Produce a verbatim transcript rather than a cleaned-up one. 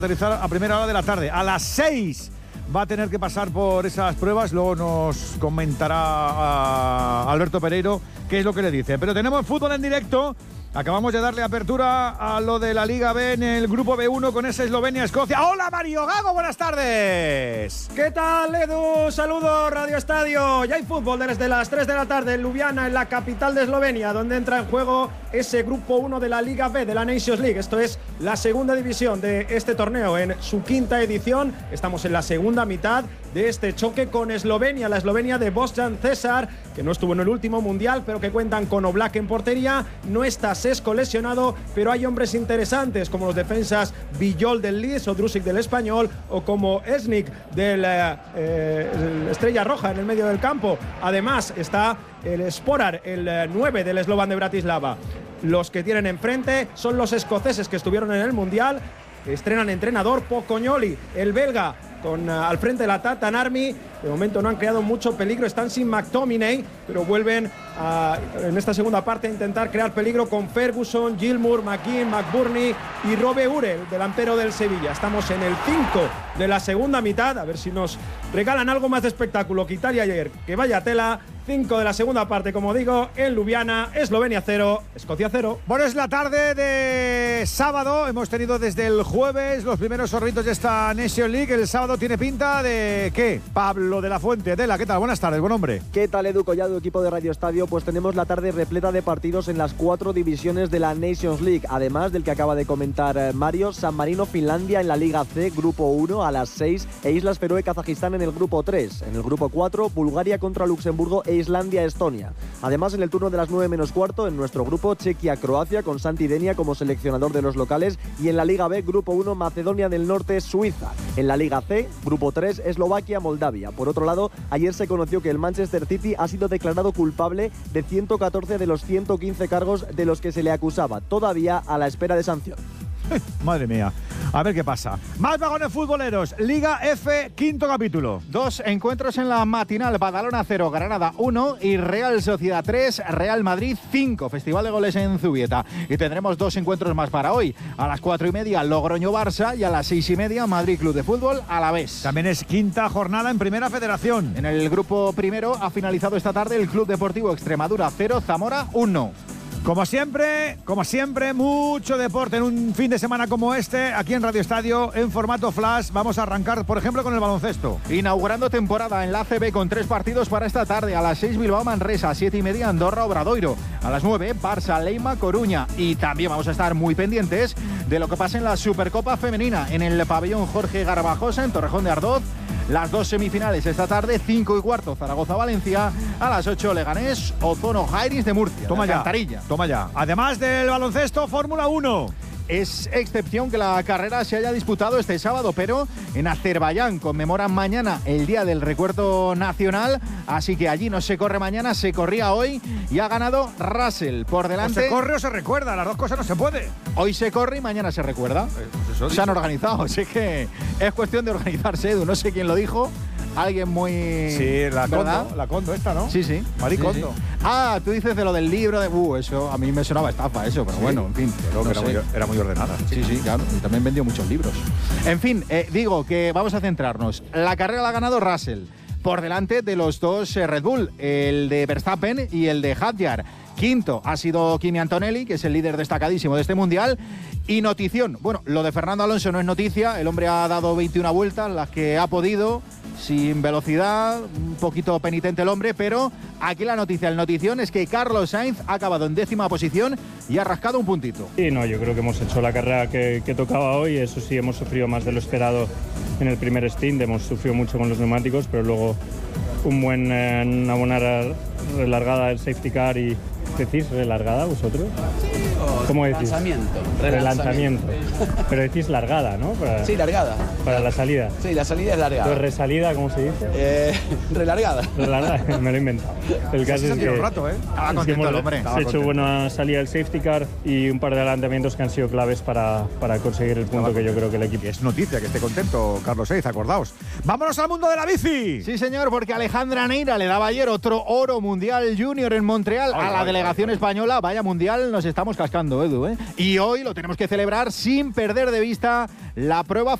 aterrizar a primera hora de la tarde. A las seis va a tener que pasar por esas pruebas. Luego nos comentará a Alberto Pereiro qué es lo que le dice. Pero tenemos fútbol en directo. Acabamos de darle apertura a lo de la Liga B en el grupo B uno con esa Eslovenia-Escocia. ¡Hola, Mario Gago! ¡Buenas tardes! ¿Qué tal, Edu? Saludos, Radio Estadio. Ya hay fútbol desde las tres de la tarde en Ljubljana, en la capital de Eslovenia, donde entra en juego ese grupo uno de la Liga B, de la Nations League. Esto es la segunda división de este torneo en su quinta edición. Estamos en la segunda mitad de este choque con Eslovenia, la Eslovenia de Bojan Cesar, que no estuvo en el último mundial, pero que cuentan con Oblak en portería. No está Sesco lesionado, pero hay hombres interesantes como los defensas Villol del Leeds o Drusic del Español, o como Esnik del eh, eh, Estrella Roja en el medio del campo. Además está el Sporar, el eh, nueve del Slovan de Bratislava. Los que tienen enfrente son los escoceses que estuvieron en el mundial. Estrenan entrenador Pocognoli, el belga, con uh, al frente de la Tatan Army. De momento no han creado mucho peligro, están sin McTominay, pero vuelven a, en esta segunda parte a intentar crear peligro con Ferguson, Gilmour, McGinn, McBurney y Robe Ure, el delantero del Sevilla. Estamos en el cinco de la segunda mitad, a ver si nos regalan algo más de espectáculo que Italia ayer, que vaya tela. cinco de la segunda parte, como digo, en Ljubljana, Eslovenia cero, Escocia cero. Bueno, es la tarde de sábado. Hemos tenido desde el jueves los primeros sorritos de esta Nation League. El sábado tiene pinta de ¿qué? Pablo de la Fuente. Adela, ¿qué tal? Buenas tardes, buen hombre. ¿Qué tal, Edu Collado, equipo de Radio Estadio? Pues tenemos la tarde repleta de partidos en las cuatro divisiones de la Nations League. Además del que acaba de comentar Mario, San Marino, Finlandia en la Liga C, Grupo uno a las seis, e Islas Feroe, Kazajistán en el Grupo tres. En el Grupo cuatro, Bulgaria contra Luxemburgo e Islandia-Estonia. Además, en el turno de las nueve menos cuarto, en nuestro grupo, Chequia-Croacia con Santi Denia como seleccionador de los locales, y en la Liga B, Grupo uno, Macedonia del Norte, Suiza. En la Liga C, Grupo tres, Eslovaquia-Moldavia. Por otro lado, ayer se conoció que el Manchester City ha sido declarado culpable de ciento catorce de los ciento quince cargos de los que se le acusaba, todavía a la espera de sanción. Madre mía, a ver qué pasa. Más vagones futboleros. Liga F, quinto capítulo. Dos encuentros en la matinal. Badalona cero, Granada uno y Real Sociedad tres, Real Madrid cinco. Festival de goles en Zubieta. Y tendremos dos encuentros más para hoy. A las cuatro y media Logroño-Barça y a las seis y media Madrid Club de Fútbol Alavés. También es quinta jornada en Primera Federación. En el grupo primero ha finalizado esta tarde el Club Deportivo Extremadura cero, Zamora uno. Como siempre, como siempre, mucho deporte en un fin de semana como este, aquí en Radio Estadio, en formato flash. Vamos a arrancar, por ejemplo, con el baloncesto. Inaugurando temporada en la A C B con tres partidos para esta tarde. A las seis Bilbao Manresa, a siete y media Andorra Obradoiro. A las nueve Barça Leima Coruña. Y también vamos a estar muy pendientes de lo que pasa en la Supercopa Femenina en el pabellón Jorge Garbajosa en Torrejón de Ardoz. Las dos semifinales esta tarde, cinco y cuarto Zaragoza-Valencia, a las ocho Leganés, Ozono Jairis de Murcia. Toma ya, Cantarilla. toma ya. Además del baloncesto, Fórmula uno. Es excepción que la carrera se haya disputado este sábado, pero en Azerbaiyán conmemoran mañana el Día del Recuerdo Nacional, así que allí no se corre mañana, se corría hoy y ha ganado Russell por delante. O se corre o se recuerda, las dos cosas no se puede. Hoy se corre y mañana se recuerda. Eh, pues eso se han organizado, así que es cuestión de organizarse, Edu, no sé quién lo dijo. Alguien muy... Sí, la ¿verdad? Condo, la Condo esta, ¿no? Sí, sí. Maricondo. Sí, sí. Ah, tú dices de lo del libro de... Uh, eso a mí me sonaba estafa eso, pero ¿Sí? bueno, en fin. Creo que no era, muy, era muy ordenada. Sí, sí, claro. Y también vendió muchos libros. En fin, eh, digo que vamos a centrarnos. La carrera la ha ganado Russell, por delante de los dos eh, Red Bull, el de Verstappen y el de Hadjar. Quinto ha sido Kimi Antonelli, que es el líder destacadísimo de este Mundial. Y notición, bueno, lo de Fernando Alonso no es noticia, el hombre ha dado veintiuna vueltas, las que ha podido, sin velocidad, un poquito penitente el hombre, pero aquí la noticia, el notición es que Carlos Sainz ha acabado en décima posición y ha rascado un puntito. Sí, no, yo creo que hemos hecho la carrera que, que tocaba hoy, eso sí, hemos sufrido más de lo esperado en el primer stint, hemos sufrido mucho con los neumáticos, pero luego un buen, eh, una buena relargada del safety car y... ¿Decís relargada vosotros? ¿Cómo decís? Relanzamiento. Relanzamiento. Pero decís largada, ¿no? Para, sí, largada. Para la salida. Sí, la salida es largada. ¿Pero resalida, cómo se dice? Eh, relargada. Relargada, me lo he inventado. El caso es que... un rato, ¿eh? Estaba contento es que el hombre. hemos hecho contento. Buena salida del safety car y un par de adelantamientos que han sido claves para, para conseguir el punto que yo creo que el equipo... Es noticia que esté contento Carlos Sainz, acordaos. ¡Vámonos al mundo de la bici! Sí, señor, porque Alejandra Neira le daba ayer otro oro mundial junior en Montreal ay, a la ay, delegación ay, ay. española. Vaya mundial, nos estamos cascando. Edu, ¿eh? Y hoy lo tenemos que celebrar sin perder de vista la prueba